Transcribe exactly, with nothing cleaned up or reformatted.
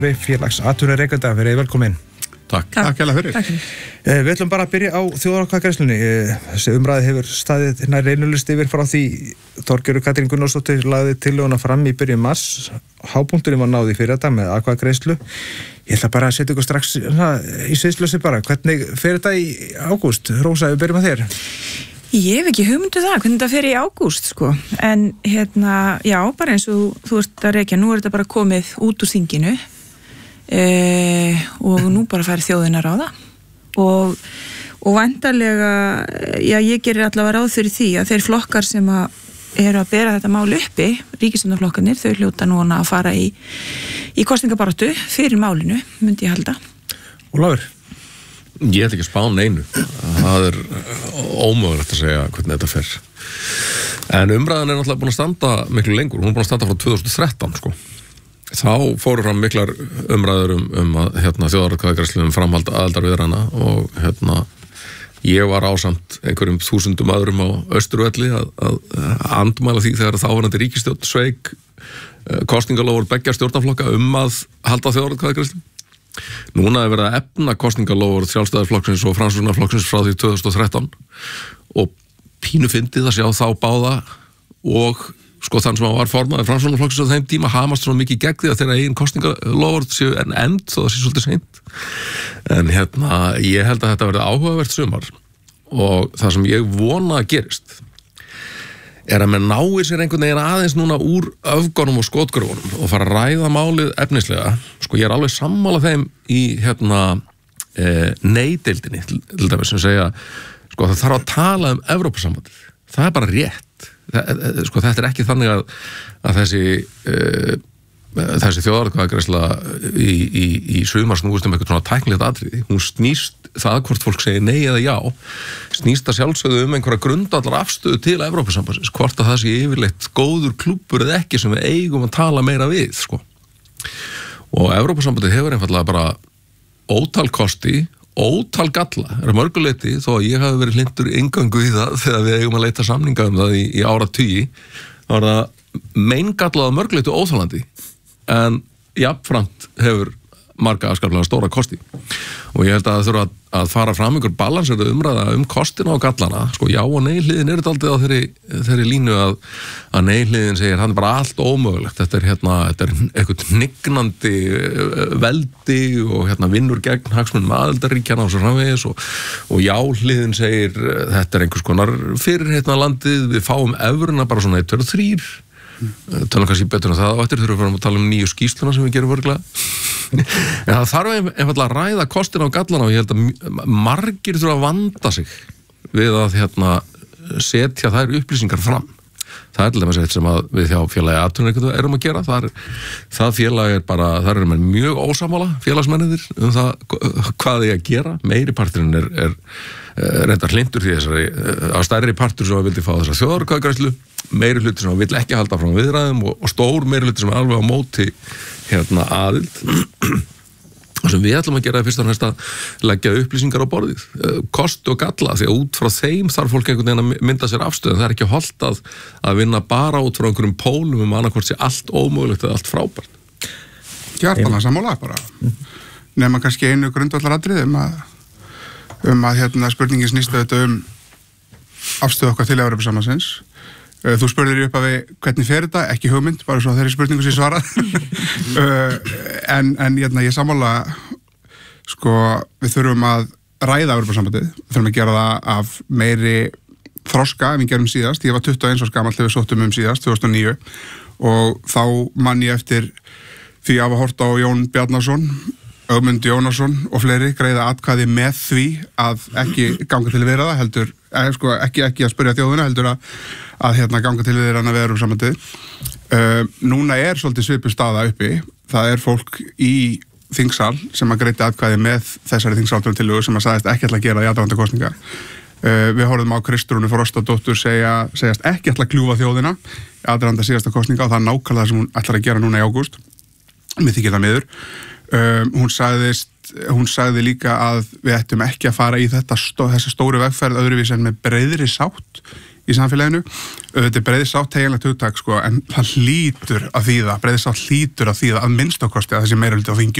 félags atvinnurekenda, verið velkomin. Takk. Takk hella fyrir. Takk. Við ætlum bara að byrja á þjóðaratkvæðagreiðslunni. Þessi umræði hefur staðið nær reynulist yfir frá því Þorgerður Katrín Gunnarsdóttir lagði tillöguna fram í byrjun mars. Hápunkturinn var náð í fyrradag með atkvæðagreiðslu. Ég ætla bara að setja ykkur strax na, í sviðsljósi bara. Hvernig fer þetta í ágúst? Rósa, við byrjum að þér. Ég hef ekki hugmyndu það, hvernig þetta fer í ágúst, sko. En hérna, já, bara eins og þú ert að rekja, nú er þetta bara komið út úr þinginu. Eh, og nú bara færi þjóðin að ráða og, og væntanlega já, ég gerir allavega ráð fyrir því að þeir flokkar sem að eru að bera þetta mál uppi, ríkisstjórnarflokkarnir, þau hljóta núna að fara í, í kosningabaráttu fyrir málinu, myndi ég halda. Ólafur? Ég ætla ekki að spá neinu. Það er ómögulegt að segja hvernig þetta fer. En umræðan er náttúrulega búin að standa miklu lengur. Hún er búin að standa frá tvö þúsund og þrettán, sko. Þá fóru fram miklar umræður um, um að hérna, þjóðaratkvæðagreiðslu um framhald aðildarviðræðna og hérna, ég var ásamt einhverjum þúsundum öðrum á Austurvelli að, að andmæla því þegar þáverandi ríkisstjórn sveik kosningalófur beggja stjórnarflokka um að halda þjóðaratkvæðagreiðslu. Núna er verið að efna kosningalófur Sjálfstæðisflokksins og Framsóknarflokksins frá því tvö þúsund og þrettán og pínu fyndið að sjá þá báða og sko þann sem var formaður Framsóknarflokksins á þeim tíma hamast svona mikið gegn því að þeirra eigin kosningalófur séu en end þó það sé svolítið seint. En hérna, ég held að þetta verði áhugavert sumar og það sem ég vona að gerist er að menn náir sér einhvern veginn aðeins núna úr öfgunum og skotgröfunum og fara að ræða málið efnislega. Sko ég er alveg sammála þeim í hérna e, nei-deildinni til dæmis sem segja sko það þarf að tala um Evrópusambandið. Það er bara rétt. Sko þetta er ekki þannig að, að þessi uh, þessi þjóðaratkvæðagreiðsla í, í, í sumar snúist um eitthvað svona tæknilegt atriði. Hún snýst það hvort fólk segir nei eða já snýst að sjálfsögðu um einhverja grundvallar afstöðu til Evrópusambandsins, hvort að það sé yfirleitt góður klúbbur eða ekki sem við eigum að tala meira við, sko. Og Evrópusambandið hefur einfallega bara ótal kosti ótal galla, er að mörguleiti þó að ég hafi verið hlindur ingangu í það þegar við eigum að leita samninga um það í, í áratugi, þá er það meingallað að mörguleiti óþolandi en jafnframt hefur marga afskaplega stóra kosti og ég held að það þurfa að, að fara fram einhver balansera umræða um kostina og gallana, sko já og nei-hliðin er þetta aldrei á þeirri, þeirri línu að, að nei-hliðin segir, hann er bara allt ómögulegt, þetta er hérna, þetta er eitthvað hnignandi veldi og hérna vinnur gegn hagsmunum aðildarríkjana og svo framvegis og, og já-hliðin segir, þetta er einhvers konar fyrir hérna landið, við fáum evruna bara svona eitt, tveir og þrír tala kannski betur en það á eftir þurfum við að tala um nýju skýrsluna sem við gerum vörglega en það þarf einfallega að ræða kostina og gallana og ég held að margir þurfa að vanda sig við að hérna, setja þær upplýsingar fram. Það er til dæmis eitt sem að við hjá félagi atvinnurekenda erum að gera, það, er, það félag er bara, það eru með mjög ósammála félagsmenninir um það hvað þið að gera, meiri parturinn er, er, er reyndar hlindur því þessari, að stærri partur sem að vildi fá þessa þjóðaratkvæðagreiðslu, meiri hluti sem að vill ekki halda frá viðræðum og, og stór meiri hluti sem er alveg á móti hérna aðild. Það sem við ætlum að gera er fyrst og næst að leggja upplýsingar á borðið, kost og galla, því að út frá þeim þarf fólk einhvern veginn að mynda sér afstöðu. Það er ekki hollt að, að vinna bara út frá einhverjum pólum um annarkvort sé allt ómögulegt eða allt frábært. Hjartanlega sammála bara. Nema kannski einu grundvallaratriði um að, um að hérna, spurningin snýst þetta um afstöðu okkar til Evrópusambandsins. Þú spurðir í upphafi hvernig fer þetta, ekki hugmynd, bara svo þeirri spurningu sem svarað. en en hérna, ég sammála, sko, við þurfum að ræða Evrópusambandið, við þurfum að gera það af meiri þroska en við gerum síðast. Ég var tuttugu og eins árs gamall þegar við sóttum um síðast, tvö þúsund og níu, og þá mann ég eftir því að hafa hort á Jón Bjarnason, Ögmund Jónasson og fleiri greiða atkvæði með því að ekki ganga til viðræða, heldur, eh, sko, ekki, ekki að spyrja þjóðuna, heldur að, að hérna, ganga til viðræðna við Evrópusambandið. Uh, núna er svolítið svipuð staða uppi, það er fólk í þingsal sem að greiddi atkvæði með þessari þingsálftunartillögu sem að sagðist ekki ætla að gera í aðdraganda kosninga. Uh, við horfum á Kristrúnu Frostadóttur segja, segjast ekki ætla að kljúfa þjóðina í aðdraganda síðasta kosninga og það er nákvæmlega það sem hún ætlar að gera núna í ágúst. Mér þykir það miður. Um, hún sagðist, hún sagði líka að við ættum ekki að fara í þetta stó, þessi stóru vegferð öðruvís en með breiðri sátt í samfélaginu. Þetta er breiðsátt teginlegt hugtak sko, en það hlýtur að þýða, breiðsátt hlýtur að þýða að minnst okkosti að þessi meirihluti á þingi